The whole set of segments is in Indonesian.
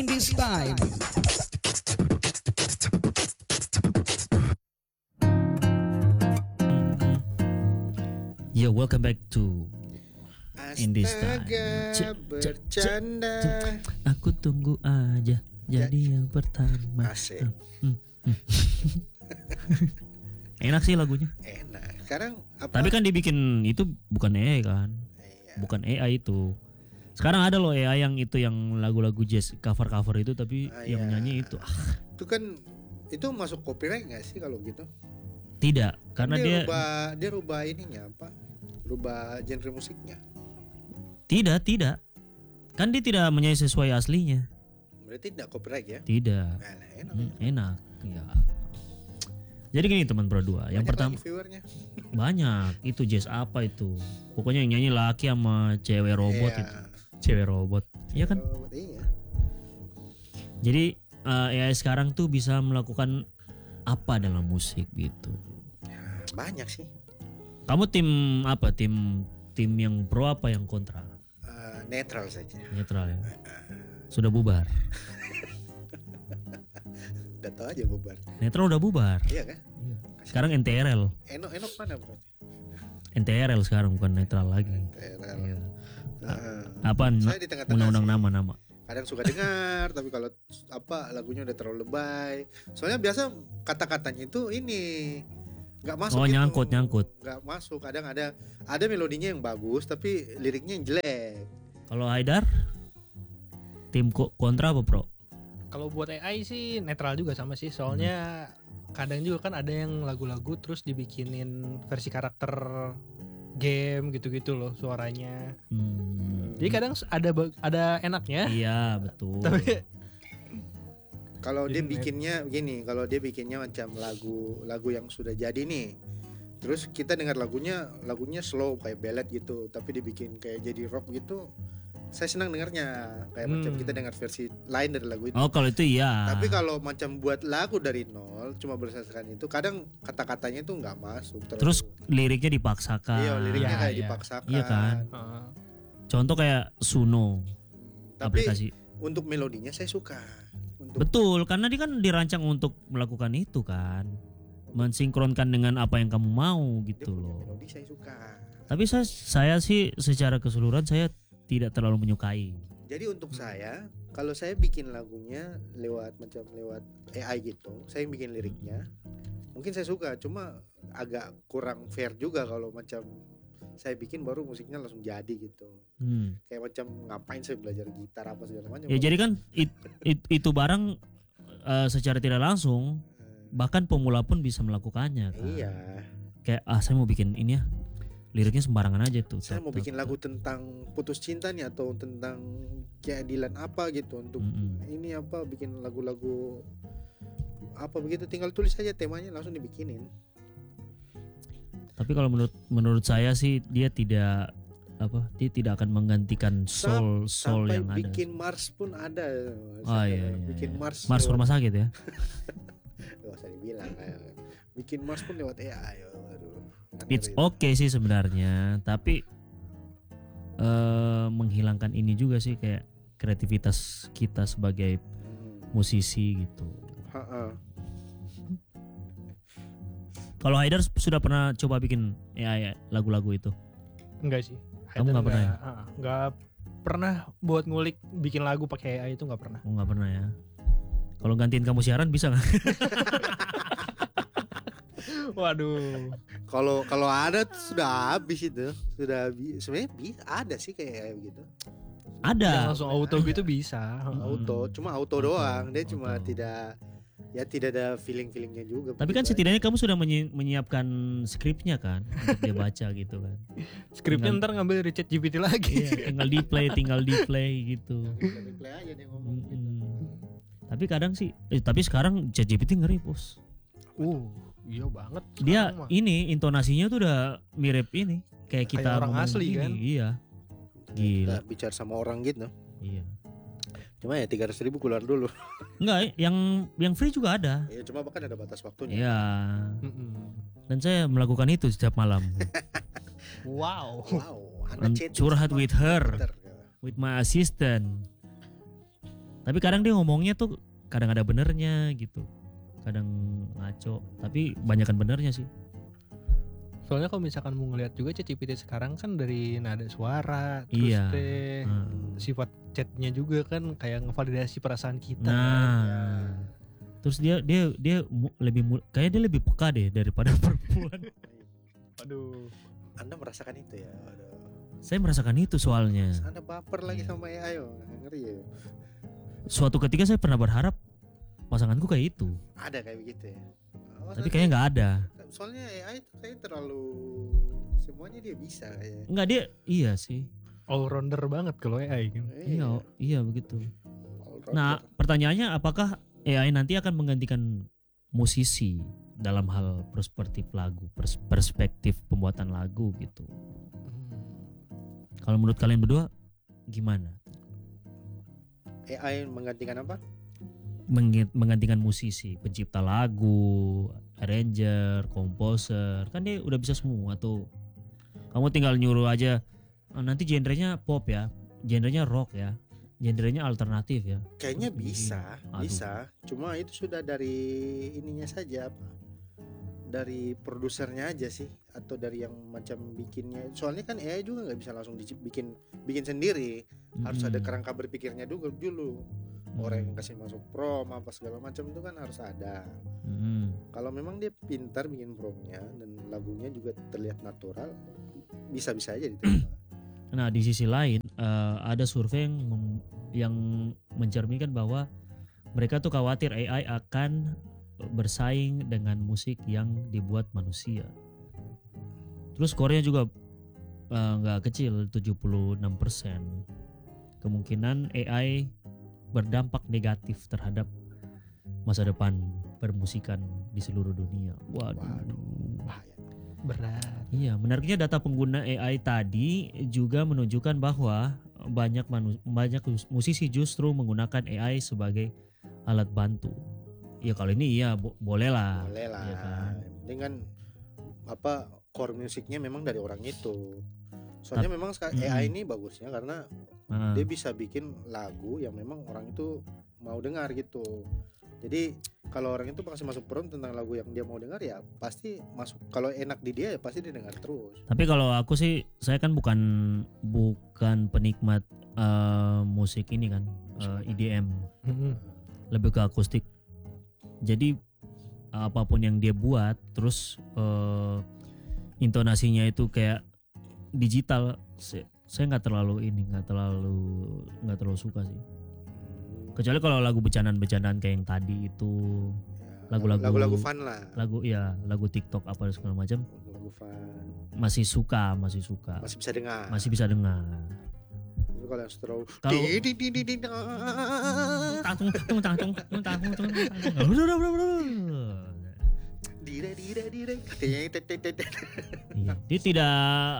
This time. Yo, welcome back to In This Time. Astaga, bercanda. Aku tunggu aja jadi yang pertama. Asik. Enak sih lagunya. Enak. Sekarang apa? Tapi kan dibikin itu bukan AI kan? Iya. Bukan AI itu. Sekarang ada loh AI yang itu yang lagu-lagu jazz cover-cover itu tapi yang iya. nyanyi itu. Itu kan itu masuk copyright nggak sih kalau gitu? Tidak, karena dia rubah ininya apa? Rubah genre musiknya. tidak. Kan dia tidak menyanyi sesuai aslinya. Berarti tidak copyright ya? Tidak. Nah, enak. Enak. Ya. Jadi gini teman berdua. Yang Banyak pertama lagi viewernya. banyak itu jazz apa itu. Pokoknya yang nyanyi laki sama cewek robot Iya. itu. Cewek robot. Iya kan? Iya. Jadi AI sekarang tuh bisa melakukan apa dalam musik gitu. Banyak sih. Kamu tim apa? Tim yang pro apa yang kontra? Netral saja. Netral ya. Sudah bubar. Udah tahu aja bubar. Netral udah bubar. Iya kan? Sekarang NTRL. Enok mana berarti? NTRL sekarang bukan netral lagi. Netral. Iya. Nah, Apaan? saya di tengah-tengah Undang-undang sih. nama-nama. Kadang suka dengar tapi kalau apa lagunya udah terlalu lebay. Soalnya biasa kata-katanya itu ini nggak masuk. Oh, gitu. nyangkut. Nggak masuk. Kadang ada melodinya yang bagus tapi liriknya yang jelek. Kalau Haidar tim kontra apa pro? Kalau buat AI sih netral juga sama sih. Soalnya kadang juga kan ada yang lagu-lagu terus dibikinin versi karakter game gitu-gitu loh suaranya. Jadi kadang ada enaknya. Iya betul. Tapi Kalau dia Jadi bikinnya begini, kalau dia bikinnya macam lagu yang sudah jadi nih. Terus kita dengar lagunya slow kayak ballad gitu, tapi dibikin kayak jadi rock gitu. Saya senang dengarnya. Kayak macam kita dengar versi lain dari lagu itu. Oh kalau itu iya. Tapi kalau macam buat lagu dari nol cuma berdasarkan itu kadang kata-katanya itu nggak masuk Terus liriknya dipaksakan. iya liriknya Iya, kayak iya. dipaksakan. Iya kan? uh, Contoh kayak Suno Tapi aplikasi. untuk melodinya saya suka. Untuk Betul, karena dia kan dirancang untuk melakukan itu kan. Mensinkronkan dengan apa yang kamu mau dia gitu punya loh. melodi saya suka. Tapi saya sih secara keseluruhan saya tidak terlalu menyukai. Jadi untuk saya kalau saya bikin lagunya lewat AI gitu, saya yang bikin liriknya. Mungkin saya suka, cuma agak kurang fair juga kalau macam saya bikin baru musiknya langsung jadi gitu. Kayak macam ngapain saya belajar gitar apa segala macam. Ya jadi kan itu barang secara tidak langsung bahkan pemula pun bisa melakukannya kan. Iya. Kayak saya mau bikin ini ya. Liriknya sembarangan aja tuh. Saya mau bikin lagu tentang putus cinta nih atau tentang keadilan apa gitu untuk ini apa bikin lagu-lagu apa begitu tinggal tulis saja temanya langsung dibikinin. Tapi kalau menurut saya sih dia tidak akan menggantikan soul Sampai yang ada. bikin Mars pun ada. Oh iya. Bikin Mars rumah sakit ya. Gak usah dibilang bikin Mars pun lewat AI. Aduh, It's okay sih sebenarnya, tapi menghilangkan ini juga sih kayak kreativitas kita sebagai musisi gitu. Kalau Haidar sudah pernah coba bikin AI lagu-lagu itu? enggak sih. Kamu nggak pernah ya? Nggak pernah buat ngulik bikin lagu pakai AI itu nggak pernah. Oh nggak pernah ya. Kalau gantiin kamu siaran bisa nggak? Waduh. Kalau ada tuh sudah habis itu. Sebenarnya ada sih kayak gitu. Yang Ada. langsung auto gitu bisa. Cuma auto doang. Dia cuma tidak ada feeling-feelingnya juga. Tapi kan begitu setidaknya kamu sudah menyiapkan skripnya kan untuk dia baca gitu kan. Skripnya ntar ngambil dari ChatGPT lagi. Iya, tinggal di play gitu. aja. Play aja dia ngomong gitu. Tapi kadang sih, tapi sekarang ChatGPT ngeri bos. Iya banget. Dia sekarang mah. ini intonasinya tuh udah mirip ini kayak kita Kayak orang ngomong asli gini. kan? Iya. Gila. Kita bicara sama orang gitu. Iya. Cuma ya 300.000 keluar dulu. Enggak, yang free juga ada. Ya cuma bahkan ada batas waktunya. Iya. Mm-mm. Dan saya melakukan itu setiap malam. Wow. Anda chatting Curhat sama with her, komputer. with my assistant. Tapi kadang dia ngomongnya tuh kadang ada benernya gitu, kadang ngaco, tapi banyakan benernya sih. Soalnya kalau misalkan mau ngeliat juga ChatGPT sekarang kan dari nada suara, terus Iya. sifat chatnya juga kan kayak ngevalidasi perasaan kita. Nah, terus dia kayak dia lebih peka deh daripada perempuan. Aduh. Anda merasakan itu ya? Aduh. Saya merasakan itu soalnya. Anda baper lagi sama AI, ngeri ya. Suatu ketika saya pernah berharap pasanganku kayak itu. Ada kayak begitu ya. Tapi kayaknya nggak ada. Soalnya AI itu kayak terlalu semuanya dia bisa ya. Nggak, dia iya sih. All rounder banget kalau AI kan. Iya begitu. Nah, pertanyaannya apakah AI nanti akan menggantikan musisi dalam hal perspektif pembuatan lagu gitu. Kalau menurut kalian berdua gimana? AI menggantikan apa? Menggantikan musisi, pencipta lagu, arranger, komposer, kan dia udah bisa semua tuh. Kamu tinggal nyuruh aja, nanti genrenya pop ya, genrenya rock ya, genrenya alternatif ya. Kayaknya bisa. Cuma itu sudah dari ininya saja apa? Dari produsernya aja sih, atau dari yang macam bikinnya. Soalnya kan AI juga nggak bisa langsung bikin sendiri. Harus ada kerangka berpikirnya dulu. Orang yang kasih masuk prom apa segala macam itu kan harus ada. Kalau memang dia pintar bikin promnya dan lagunya juga terlihat natural, bisa-bisa aja diterima. Nah, di sisi lain ada survei yang mencerminkan bahwa mereka tuh khawatir AI akan bersaing dengan musik yang dibuat manusia. Terus skornya juga nggak kecil, 76%. Kemungkinan AI berdampak negatif terhadap masa depan permusikan di seluruh dunia. Waduh. Bahaya. Berat. Iya, menariknya data pengguna AI tadi juga menunjukkan bahwa banyak musisi justru menggunakan AI sebagai alat bantu. Ya kalau ini iya boleh lah. Ya kan? Dengan apa core musiknya memang dari orang itu. Soalnya memang AI ini bagusnya karena dia bisa bikin lagu yang memang orang itu mau dengar gitu. Jadi kalau orang itu kasih masuk prompt tentang lagu yang dia mau dengar ya pasti masuk. Kalau enak di dia ya pasti dia dengar terus. Tapi kalau aku sih, saya kan bukan penikmat musik ini kan, EDM. Lebih ke akustik. Jadi apapun yang dia buat, terus intonasinya itu kayak digital, saya nggak terlalu suka sih. Kecuali kalau lagu bercandaan kayak yang tadi itu, lagu fun lah. Lagu TikTok apa segala macam. Lagu fun. Masih suka. Masih bisa dengar. Kalau yang stroke dia tidak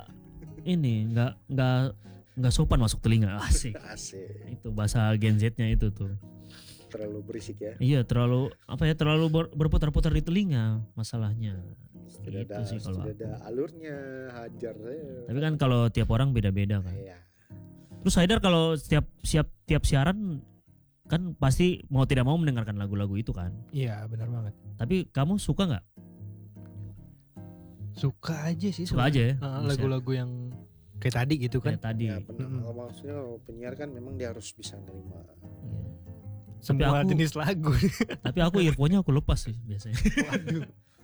nggak sopan masuk telinga. Asik. Itu bahasa Gen Z-nya itu tuh. Terlalu berisik ya. Iya, terlalu berputar-putar di telinga masalahnya. Sudah ada alurnya, hajar. Tapi kan kalau tiap orang beda-beda kan. Iya. Terus Haidar kalau tiap siaran kan pasti mau tidak mau mendengarkan lagu-lagu itu kan? Iya, benar banget. Tapi kamu suka nggak? Suka aja sih. Suka aja ya. Lagu-lagu yang kayak tadi gitu kan. Kayak tadi. Ya, maksudnya penyiar kan memang dia harus bisa nerima. Iya. Semua jenis lagu. Tapi aku earphone-nya aku lepas sih biasanya. Waduh.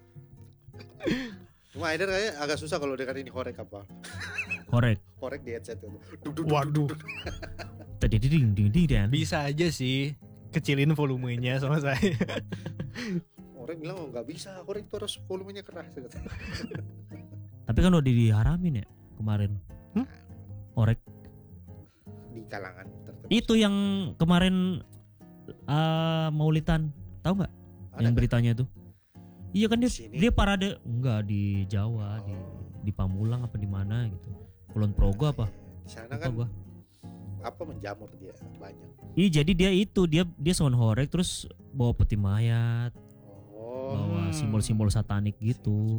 Cuma Haidar kayak agak susah kalau dengar ini korek apa. Korek di headset itu. Waduh. Tadi ding dan. Bisa aja sih kecilin volumenya sama saya. Orang bilang nggak bisa, korek itu harus volumenya keras. Tapi kan udah diharamin ya kemarin. Korek Di kalangan tertentu. itu yang kemarin Maulitan, tahu nggak? Yang beritanya itu. Iya kan dia parade enggak di Jawa, di Pamulang apa di mana gitu. Kulon Progo apa? Di sana kan apa menjamur dia banyak. Iya, jadi dia sound horek terus bawa peti mayat. Bawa simbol-simbol satanik gitu.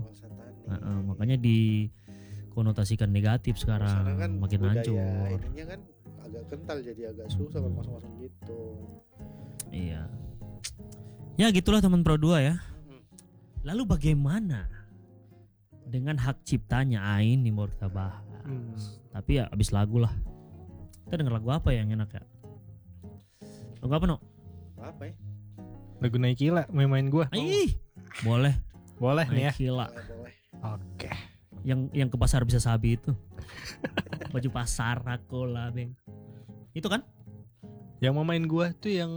Makanya dikonotasikan negatif sekarang, kan makin hancur. Ininya kan agak kental, jadi agak susah kalau masuk gitu. Iya. Ya gitulah teman Pro 2 ya. Lalu bagaimana dengan hak ciptanya? Ini mau kita bahas. Tapi ya abis lagu lah. Kita denger lagu apa yang enak ya? Lagu apa no? Apa ya? Lagu Naikila main gua. Ih, boleh. Boleh nih ya. Gila. Boleh. Oke. Yang ke pasar bisa sabi itu. Baju pasar aku lah, Beng. Itu kan? Yang mau main gua tuh yang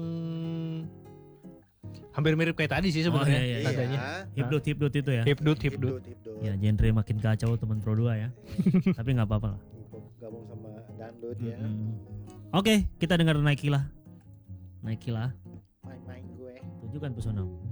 hampir mirip kayak tadi sih sebenarnya. iya. Nadanya. Hipdut itu ya. Hipdut. Ya genre makin kacau teman Pro 2 ya. Tapi nggak apa-apa lah. Gabung sama dangdut ya. Oke, kita dengar Naikila. Main-main gue. Tunjukkan pesonamu.